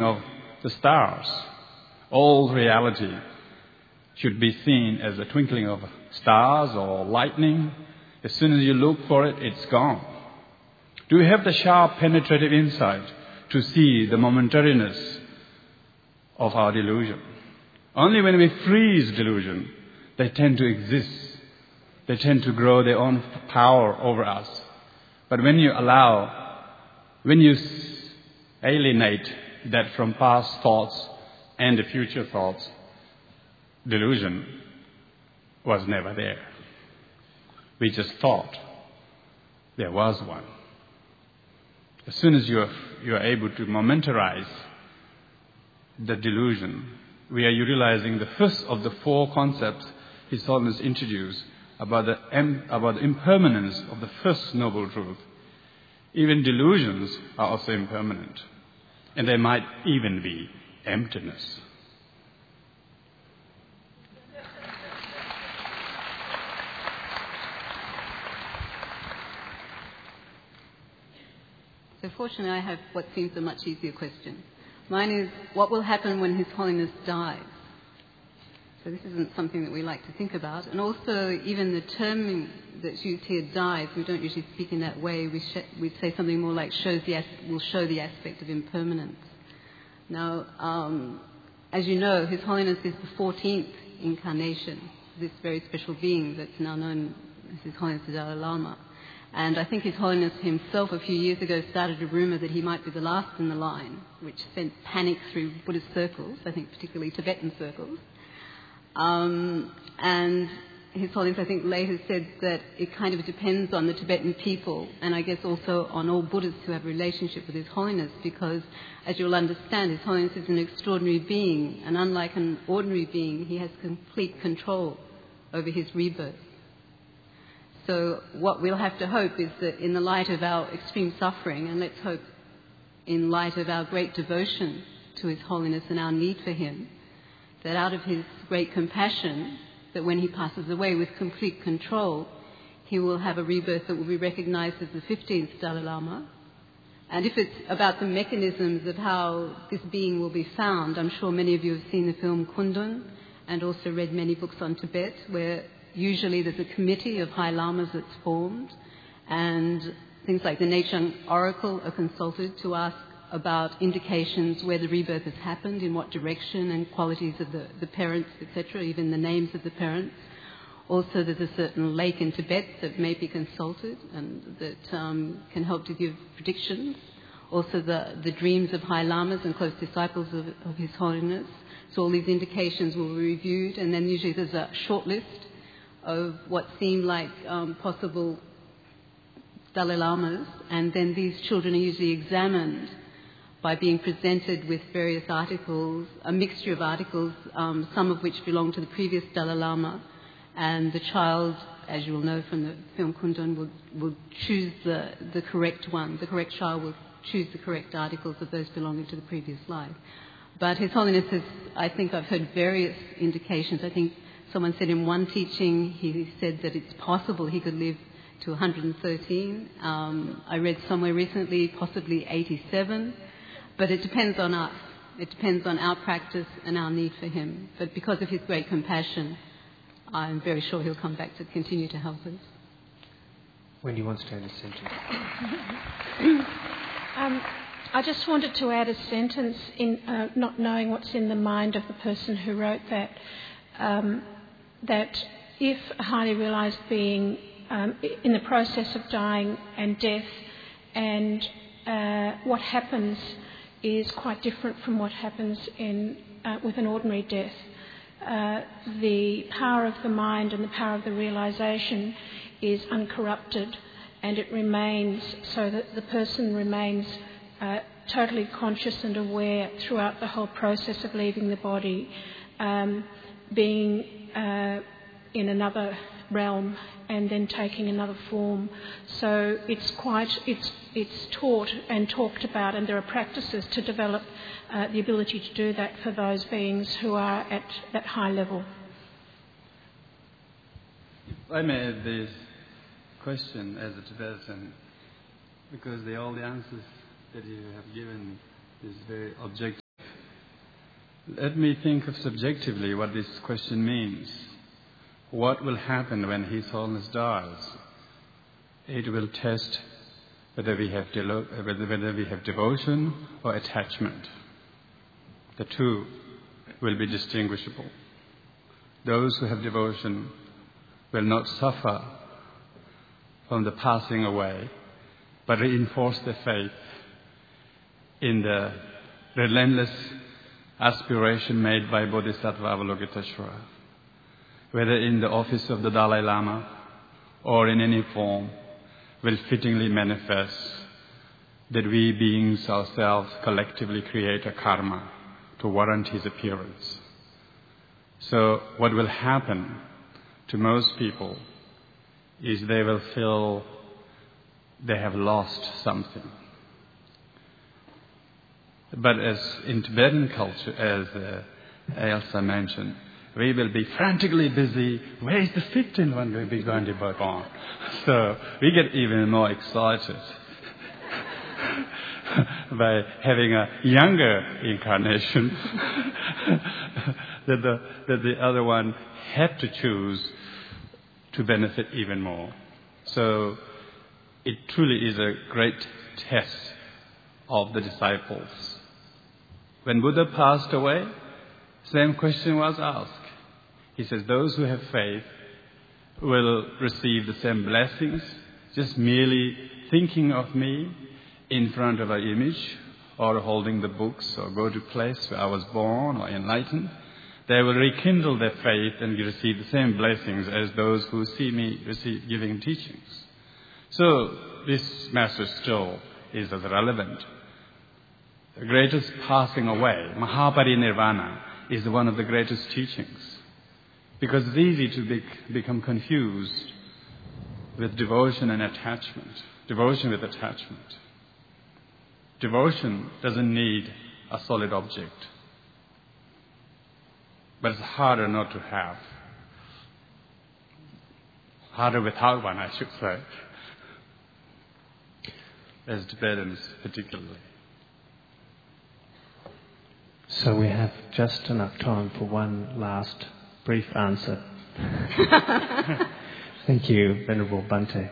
of the stars. All reality should be seen as a twinkling of stars or lightning. As soon as you look for it, it's gone. Do we have the sharp, penetrative insight to see the momentariness of our delusion? Only when we freeze delusion, they tend to exist. They tend to grow their own power over us. But when you alienate that from past thoughts and the future thoughts, delusion was never there. We just thought there was one. As soon as you are able to momentarize the delusion, we are utilizing the first of the four concepts His Holiness introduced about the impermanence of the first noble truth. Even delusions are also impermanent, and there might even be emptiness. So fortunately I have what seems a much easier question. Mine is, what will happen when His Holiness dies? So this isn't something that we like to think about. And also, even the term that's used here, dies, we don't usually speak in that way. We'd say something more like will show the aspect of impermanence. Now, as you know, His Holiness is the 14th incarnation, this very special being that's now known as His Holiness the Dalai Lama. And I think His Holiness himself a few years ago started a rumour that he might be the last in the line, which sent panic through Buddhist circles, I think particularly Tibetan circles. And His Holiness, I think, later said that it kind of depends on the Tibetan people, and I guess also on all Buddhists who have a relationship with His Holiness, because, as you'll understand, His Holiness is an extraordinary being, and unlike an ordinary being, he has complete control over his rebirth. So what we'll have to hope is that in the light of our extreme suffering, and let's hope in light of our great devotion to His Holiness and our need for him, that out of his great compassion, that when he passes away with complete control, he will have a rebirth that will be recognized as the 15th Dalai Lama. And if it's about the mechanisms of how this being will be found, I'm sure many of you have seen the film Kundun and also read many books on Tibet, where usually there's a committee of high lamas that's formed, and things like the Nechung Oracle are consulted to ask about indications where the rebirth has happened, in what direction, and qualities of the parents, etc., even the names of the parents. Also, there's a certain lake in Tibet that may be consulted and that can help to give predictions. Also, the dreams of high lamas and close disciples of His Holiness. So all these indications will be reviewed, and then usually there's a short list of what seem like possible Dalai Lamas, and then these children are usually examined by being presented with various articles, a mixture of articles, some of which belong to the previous Dalai Lama, and the child, as you will know from the film Kundun, will choose the correct one. The correct child will choose the correct articles of those belonging to the previous life. But His Holiness has, I think I've heard various indications. I think someone said in one teaching, he said that it's possible he could live to 113. I read somewhere recently, possibly 87. But it depends on us. It depends on our practice and our need for him. But because of his great compassion, I'm very sure he'll come back to continue to help us. Wendy wants to add a sentence. I just wanted to add a sentence in not knowing what's in the mind of the person who wrote that, that if a highly realised being in the process of dying and death, and what happens is quite different from what happens with an ordinary death. The power of the mind and the power of the realisation is uncorrupted, and it remains so that the person remains totally conscious and aware throughout the whole process of leaving the body, being in another realm and then taking another form. So it's taught and talked about, and there are practices to develop the ability to do that for those beings who are at that high level. I may add this question as a Tibetan, because all the answers that you have given is very objective. Let me think of subjectively what this question means. What will happen when His Holiness dies? It will test whether we have devotion or attachment. The two will be distinguishable. Those who have devotion will not suffer from the passing away, but reinforce their faith in the relentless aspiration made by Bodhisattva Avalokiteshvara, whether in the office of the Dalai Lama or in any form, will fittingly manifest that we beings ourselves collectively create a karma to warrant his appearance. So what will happen to most people is they will feel they have lost something. But as in Tibetan culture, as Elsa mentioned, we will be frantically busy. Where is the 15th one will be going to be born? So we get even more excited by having a younger incarnation that the other one had to choose to benefit even more. So it truly is a great test of the disciples. When Buddha passed away, same question was asked. He says, those who have faith will receive the same blessings, just merely thinking of me in front of an image or holding the books or go to a place where I was born or enlightened. They will rekindle their faith and receive the same blessings as those who see me giving teachings. So this message still is as relevant. The greatest passing away, Mahaparinirvana, is one of the greatest teachings. Because it's easy to become confused with devotion and attachment. Devotion with attachment. Devotion doesn't need a solid object. But it's harder not to have. Harder without one, I should say. As Tibetans particularly. So we have just enough time for one last brief answer. Thank you, Venerable Bhante.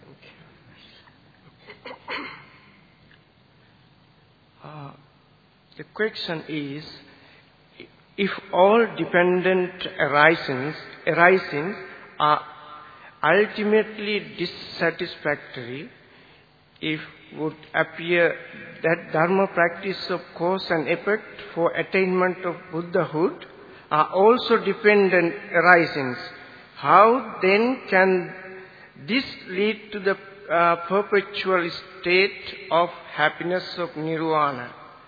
The question is, if all dependent arisings are ultimately dissatisfactory, if would appear that dharma practice of cause and effect for attainment of Buddhahood are also dependent arisings, how then can this lead to the perpetual state of happiness of nirvana?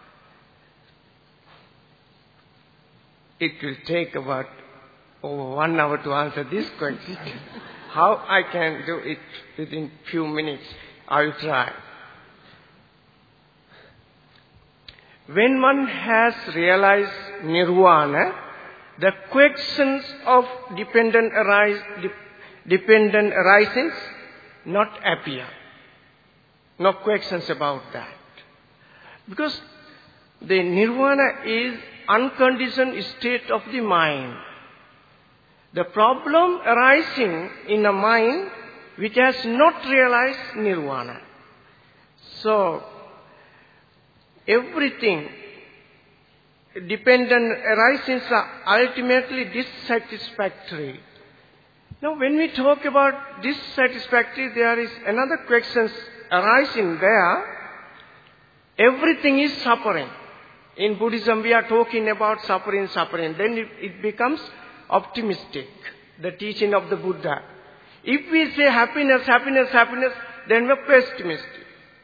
It will take about over 1 hour to answer this question. How I can do it within few minutes, I will try. When one has realized nirvana, the questions of dependent arisings not appear. No questions about that. Because the nirvana is unconditioned state of the mind. The problem arising in a mind which has not realized nirvana. So, everything dependent arisings are ultimately dissatisfactory. Now, when we talk about dissatisfactory, there is another question arising there. Everything is suffering. In Buddhism, we are talking about suffering. Then it becomes optimistic, the teaching of the Buddha. If we say happiness, then we're pessimistic.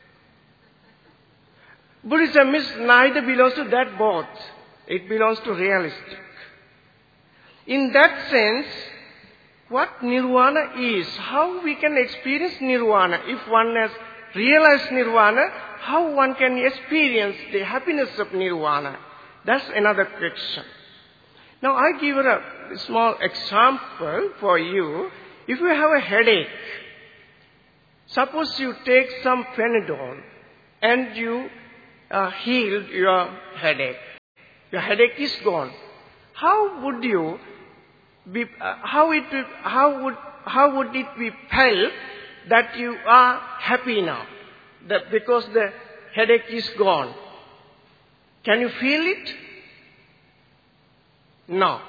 Buddhism neither belongs to that both. It belongs to realistic. In that sense, what nirvana is, how we can experience nirvana. If one has realized nirvana, how one can experience the happiness of nirvana? That's another question. Now I give a small example for you. If you have a headache, suppose you take some Panadol and you healed your headache. Your headache is gone. How would you be? How would it be felt that you are happy now? That because the headache is gone. Can you feel it? No.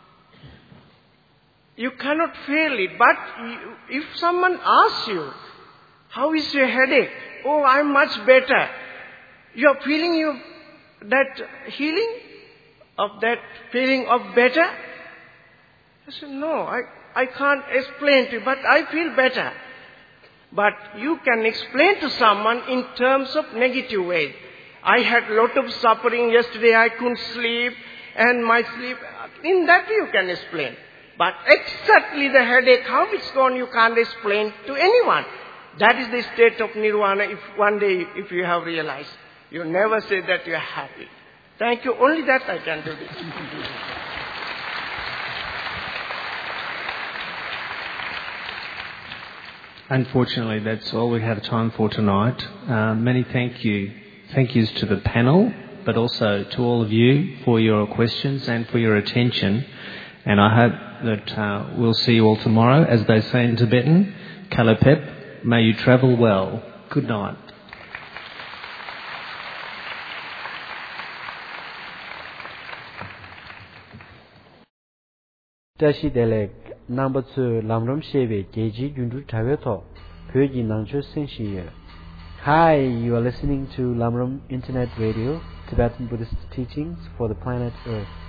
You cannot feel it. But if someone asks you, how is your headache? Oh, I'm much better. You are feeling that healing of that feeling of better? I said, no, I can't explain to you, but I feel better. But you can explain to someone in terms of negative way. I had a lot of suffering yesterday, I couldn't sleep, and my sleep, in that you can explain. But exactly the headache, how it's gone, you can't explain to anyone. That is the state of nirvana. If one day, if you have realized, you never say that you are happy. Thank you. Only that I can do this. Unfortunately, that's all we have time for tonight. Many thank yous to the panel, but also to all of you for your questions and for your attention. And I hope that we'll see you all tomorrow. As they say in Tibetan, Kalapep, may you travel well. Good night. Tashi Delek, number 2, Lamram Shebe, Geji Yundu Taveto, Pyoji Nangcho Senshi. Hi, you are listening to Lamram Internet Radio, Tibetan Buddhist teachings for the planet Earth.